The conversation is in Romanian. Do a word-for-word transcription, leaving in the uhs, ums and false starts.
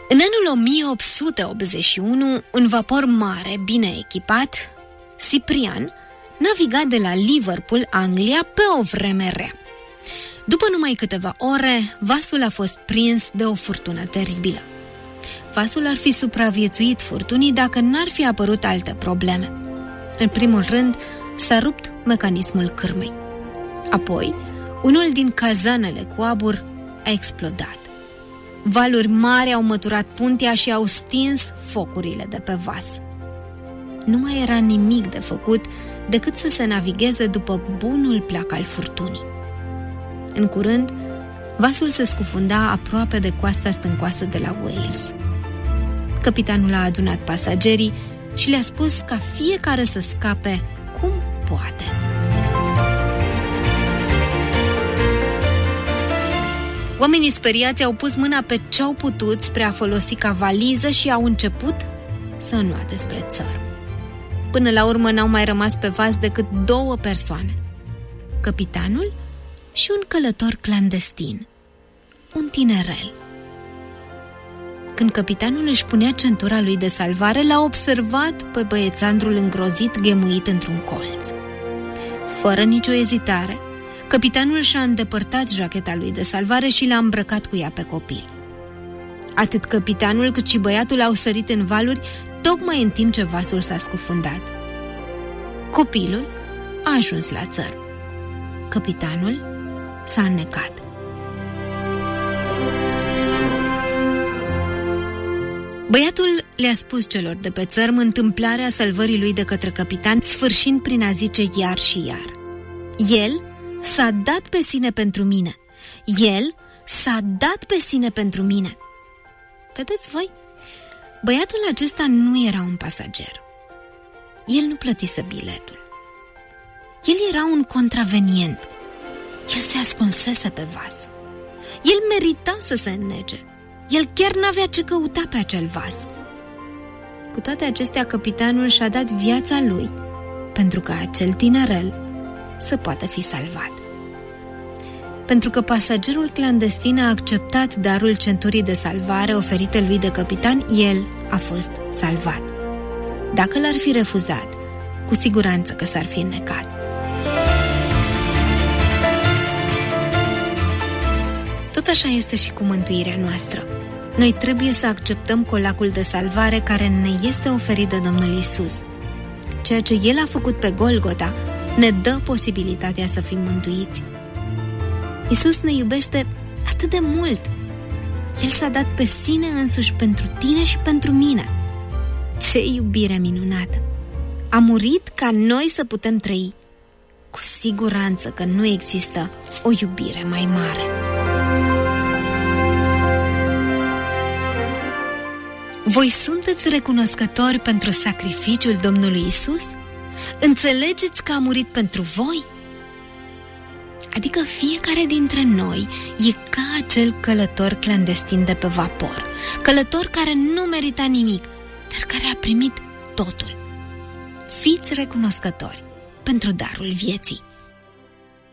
În anul o mie opt sute optzeci și unu, un vapor mare, bine echipat, Ciprian, naviga de la Liverpool, Anglia, pe o vreme rea. După numai câteva ore, vasul a fost prins de o furtună teribilă. Vasul ar fi supraviețuit furtunii dacă n-ar fi apărut alte probleme. În primul rând, s-a rupt mecanismul cârmei. Apoi, unul din cazanele cu abur a explodat. Valuri mari au măturat puntea și au stins focurile de pe vas. Nu mai era nimic de făcut decât să se navigheze după bunul plac al furtunii. În curând, vasul se scufunda aproape de coasta stâncoasă de la Wales. Capitanul a adunat pasagerii și le-a spus ca fiecare să scape cum poate. Oamenii speriați au pus mâna pe ce-au putut spre a folosi ca valiză și au început să înoate spre țărm. Până la urmă n-au mai rămas pe vas decât două persoane, capitanul și un călător clandestin, un tinerel. Când capitanul își punea centura lui de salvare, l-a observat pe băiețandrul îngrozit ghemuit într-un colț. Fără nicio ezitare, capitanul și-a îndepărtat jacheta lui de salvare și l-a îmbrăcat cu ea pe copil. Atât capitanul cât și băiatul au sărit în valuri tocmai în timp ce vasul s-a scufundat. Copilul a ajuns la țărm. Capitanul s-a înnecat. Băiatul le-a spus celor de pe țărm întâmplarea salvării lui de către capitan, sfârșind prin a zice iar și iar: El s-a dat pe sine pentru mine. El s-a dat pe sine pentru mine. Vedeți voi? Băiatul acesta nu era un pasager. El nu plătise biletul. El era un contravenient. El se ascunsese pe vas. El merita să se înnece. El chiar n-avea ce căuta pe acel vas. Cu toate acestea, capitanul și-a dat viața lui pentru ca acel tinerel să poată fi salvat. Pentru că pasagerul clandestin a acceptat darul centurii de salvare oferite lui de capitan, el a fost salvat. Dacă l-ar fi refuzat, cu siguranță că s-ar fi înnecat. Tot așa este și cu mântuirea noastră. Noi trebuie să acceptăm colacul de salvare care ne este oferit de Domnul Iisus. Ceea ce El a făcut pe Golgota ne dă posibilitatea să fim mântuiți. Iisus ne iubește atât de mult. El s-a dat pe sine însuși pentru tine și pentru mine. Ce iubire minunată! A murit ca noi să putem trăi. Cu siguranță că nu există o iubire mai mare. Voi sunteți recunoscători pentru sacrificiul Domnului Iisus? Înțelegeți că a murit pentru voi? Adică fiecare dintre noi e ca acel călător clandestin de pe vapor, călător care nu merita nimic, dar care a primit totul. Fiți recunoscători pentru darul vieții.